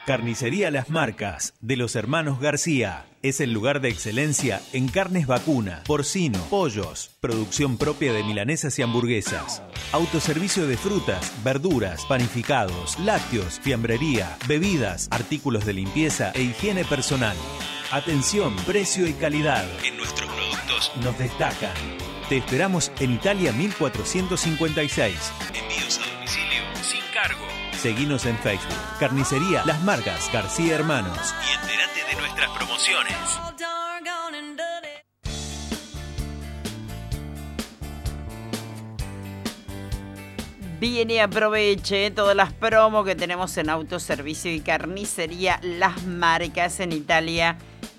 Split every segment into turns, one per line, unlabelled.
Carnicería Las Marcas, de los hermanos García. Es el lugar de excelencia en carnes vacuna, porcino, pollos, producción propia de milanesas y hamburguesas. Autoservicio de frutas, verduras, panificados, lácteos, fiambrería, bebidas, artículos de limpieza e higiene personal. Atención, precio y calidad. En nuestros productos nos destacan. Te esperamos en Italia 1456. Envíos a domicilio sin cargo. Seguinos en Facebook, Carnicería Las Marcas García Hermanos, y entérate de nuestras promociones.
Viene y aproveche todas las promos que tenemos en Autoservicio y Carnicería Las Marcas en Italia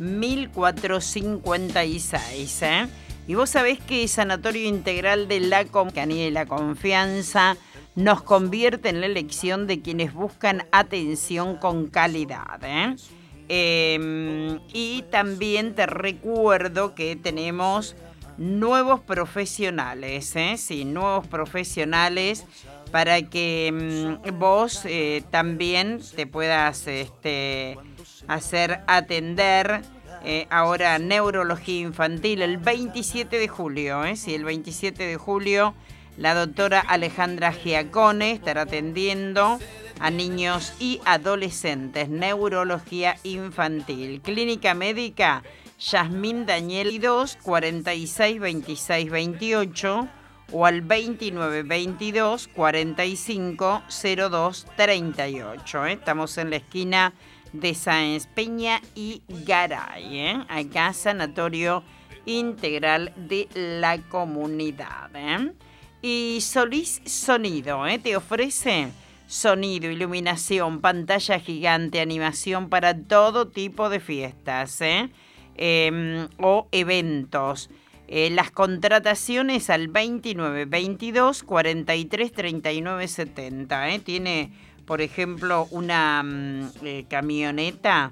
1456. Y vos sabés que Sanatorio Integral de la Compañía y la Confianza nos convierte en la elección de quienes buscan atención con calidad. Y también te recuerdo que tenemos nuevos profesionales, sí, nuevos profesionales para que vos también te puedas hacer atender. Ahora neurología infantil el 27 de julio, sí, el 27 de julio. La doctora Alejandra Giacone estará atendiendo a niños y adolescentes, neurología infantil. Clínica médica Yasmín Daniel 2 46 26 28 o al 29 22 45 02 38. Estamos en la esquina de Sáenz Peña y Garay, acá Sanatorio Integral de la Comunidad. Y Solís Sonido, te ofrece sonido, iluminación, pantalla gigante, animación para todo tipo de fiestas o eventos. Las contrataciones al 29 22 43 39 70. Tiene, por ejemplo, una camioneta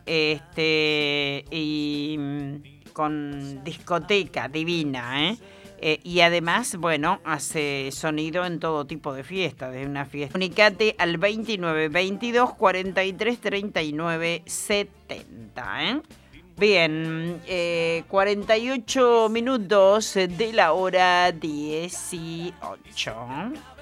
y con discoteca divina, y además, bueno, hace sonido en todo tipo de fiestas, de una fiesta. Comunicate al 29 22 43 39 70. Bien, 48 minutos de la hora 18.